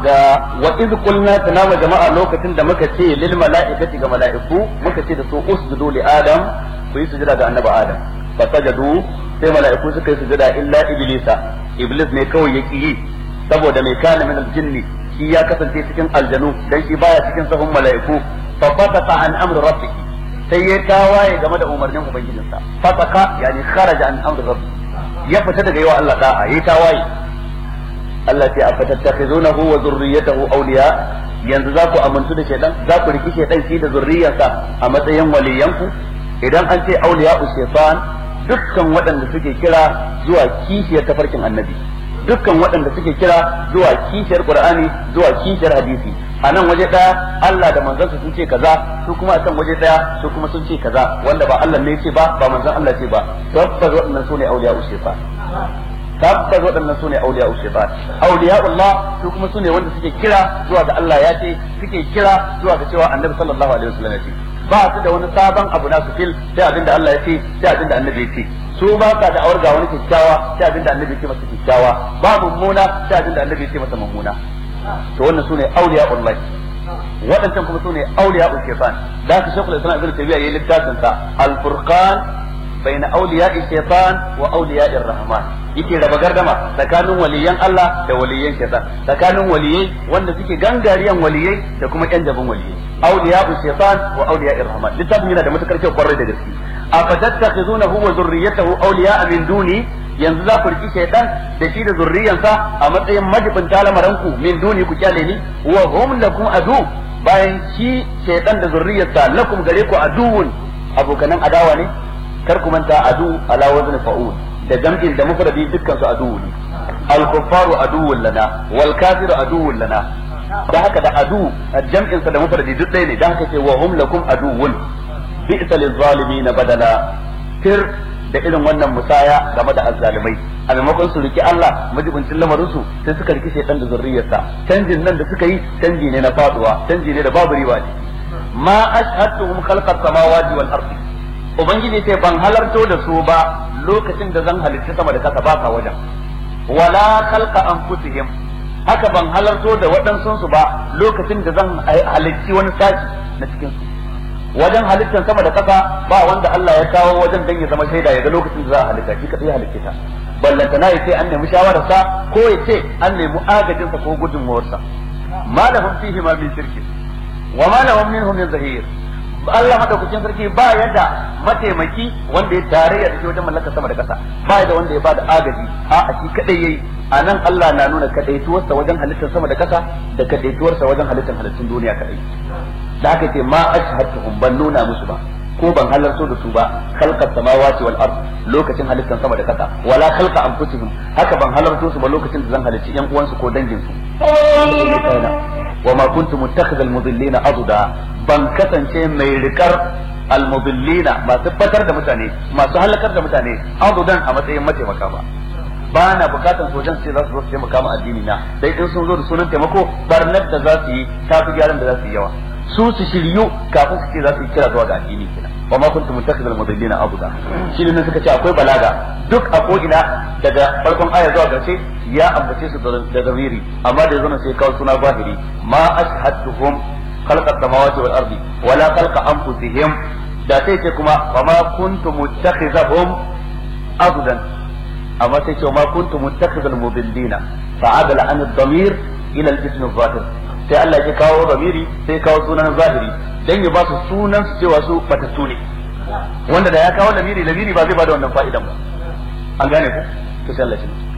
da wa iz qulna tanama jama'a lokacin da muka ce lil mala'ikati ga mala'iku muka ce da su usjudu li adam ku yi sujada ga annabi adam fa sajadu sai mala'iku suka yi sujada illa iblis ne kawai yake yi saboda mai kana min aljinni shi ya kasance cikin aljanu dan shi baya cikin sahun mala'iku fa fatata an amri rabbih sai ya tawaye game da umarnin ubangijinsa fataka yani kharaja an amri rabbih ya fita daga yawa Allah da'a yayi tawaye Allah ce afatattakhizunahu wa zurriyyatahu awliya yanzu za ku amintu da shaytan za ku riki shaytan shi da zurriyarsa a matsayin waliyanku idan an ce awliya'u shaytan dukkan waɗanda suke kira zuwa kishiyar tafarkin annabi dukkan waɗanda suke kira zuwa kishiyar qur'ani zuwa kishiyar hadisi a nan waje daya Allah da manzansa sun ce kaza su kuma a can waje daya su kuma sun ce kaza wanda ba Allah ne ya ce ba ba manzon Allah ce ba tabbas waɗannan sune awliya'u shaytan tabbas waɗannan sune awliya'u shaytan awliya'ullah su kuma sune wanda suke kira zuwa ga Allah ya ce suke kira zuwa ga cewa annabi sallallahu alaihi wasallam ya ce ba su da wani sabon abu na su fil sai abinda Allah ya ce sai abinda annabi ya ce su ba sa da awar ga wani kyakkyawa sai abinda annabi ya ce masa kyakkyawa ba mummuna sai abinda annabi ya ce masa mummuna to wannan sune awliya'ullah waɗancan kuma sune awliya'u shaytan da ka shekul islam ibn tabiya yayin littafin sa al-furqan bayna awliya'i shaytan wa awliya'i rahman yake raba gardama tsakanin waliyan Allah da waliyan shaytan tsakanin waliyai wanda suke gangariyan waliyai da kuma ƴan jabin waliyai awliya'u shaytan wa awliya'i rahman littafin yana da matukar kyau kwarai da gaske afatattakhizunahu wa zurriyyatahu awliya'a min duni yanzu za ku riki shaytan da shi da zurriyansa a matsayin majibin talamaranku min duni ku kyale ni wa hum lakum adu bayan shi shaytan da zurriyarsa lakum gare ku aduwun abokanan adawa ne kar ku manta adu ala wazn fa'ul da jam'in da mufradi dukkan su adu ne al kuffaru aduwwun lana wal kafiru aduwwun lana da haka da adu jam'in sa da mufradi duk ɗaya ne da haka ce wa hum lakum aduwwun bi'sa lil zalimin badala tir da irin wannan musaya game da azzalimai a maimakon su riki Allah majibincin lamarin su sai suka riki shaytan da zurriyarsa canjin nan da suka yi canji ne na faduwa canji ne da babu riba ne ma ashhadtuhum khalqa samawati wal ardi ubangiji sai ban halarto da su ba lokacin da zan halitta sama da kasa ba ka wajen wala khalqa anfusihim haka ban halarto da waɗansu su ba lokacin da zan halitti wani sashi na cikin su wajen halittar sama da kasa ba wanda Allah ya kawo wajen dan ya zama shaida ya ga lokacin da za a halitta shi kadai halitta ta ballanta na yace an nemi shawararsa ko yace an nemi agajin sa ko gudunmuwarsa ma lahum fihi ma min shirki wa ma lahum minhum min zahir Allah madaukakin sarki ba yadda mataimaki wanda ya tarayya da shi wajen mallakar sama da kasa ba yadda wanda ya bada agaji a shi kadai yayi anan Allah na nuna kadaituwarsa wajen halittar sama da kasa da kadaituwarsa wajen halittar halittun duniya kadai da haka ce ma ashhadtuhum ban nuna musu ba ko ban halarto da su ba khalqas samawati wal ard lokacin halittar sama da kasa wala khalqa anfusihim haka ban halarto su ba lokacin da zan halicci yan uwansu ko dangin su wa ma kuntum muttakhidhal mudillina aduda ban kasance mai rikar almudillina masu fatar da mutane masu halakar da mutane adudan a matsayin mataimaka ba na bukatan sojan sai za su zo su taimaka ma addini na dai in sun zo da sunan taimako barnar da za su yi tafi gyaran da za su yi yawa su shiryu kafin su ce za su yi kira zuwa ga addini kenan wa ma kuntum muttakhidhal mudillina abuda shi ne suka ce akwai balaga duk a ko ina daga farkon aya zuwa ƙarshe ya ambace su da zamiri amma da yanzu sai kawo suna zahiri ma ashhadtuhum khalqa samawati wal ardi wala khalqa anfusihim da sai ce kuma wa ma kuntum muttakhidhahum abudan amma sai ce ma kuntum muttakhidhal mudillina fa'adala an ad-damir ila al-ism al-zahir sai Allah ya kawo zamiri sai kawo sunan zahiri dan ya ba su sunan su cewa su batattu ne wanda da ya kawo lamiri ba zai ba da wannan fa'idan ba an gane ku to sai Allah ya